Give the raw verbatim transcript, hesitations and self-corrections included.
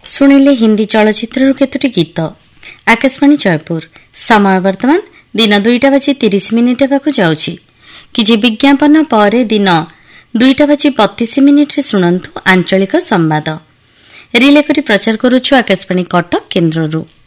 ଶୁଣିଲେ ହିନ୍ଦୀ ଚଳଚ୍ଚିତ୍ରରୁ କେତୋଟି ଗୀତ। ଆକାଶବାଣୀ ଜୟପୁର। ସମୟ ବର୍ତ୍ତମାନ ଦିନ ଦୁଇଟା ବାଜି ତିରିଶ ମିନିଟ୍ ହେବାକୁ ଯାଉଛି। କିଛି ବିଜ୍ଞାପନ ପରେ ଦିନ ଦୁଇଟା ବାଜି ବତିଶ ମିନିଟ୍ରେ ଶୁଣନ୍ତୁ ଆଞ୍ଚଳିକ ସମ୍ବାଦ। ରିଲେ କରି ପ୍ରଚାର କରୁଛୁ ଆକାଶବାଣୀ କଟକ କେନ୍ଦ୍ରରୁ।